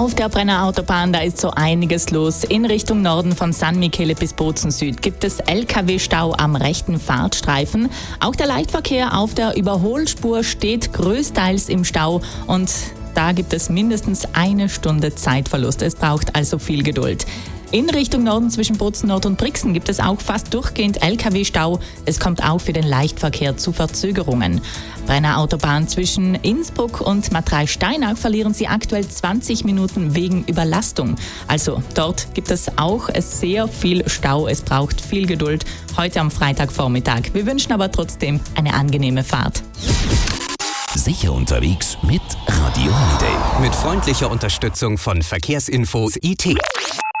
Auf der Brenner Autobahn, da ist so einiges los. In Richtung Norden von San Michele bis Bozen Süd gibt es LKW-Stau am rechten Fahrtstreifen. Auch der Leichtverkehr auf der Überholspur steht größtenteils im Stau und da gibt es mindestens 1 Stunde Zeitverlust. Es braucht also viel Geduld. In Richtung Norden zwischen Bozen Nord und Brixen gibt es auch fast durchgehend LKW-Stau. Es kommt auch für den Leichtverkehr zu Verzögerungen. Brenner Autobahn zwischen Innsbruck und Matrei-Steinach verlieren Sie aktuell 20 Minuten wegen Überlastung. Also dort gibt es auch sehr viel Stau. Es braucht viel Geduld heute am Freitagvormittag. Wir wünschen aber trotzdem eine angenehme Fahrt. Sicher unterwegs mit Radio Holiday. Mit freundlicher Unterstützung von Verkehrsinfo IT.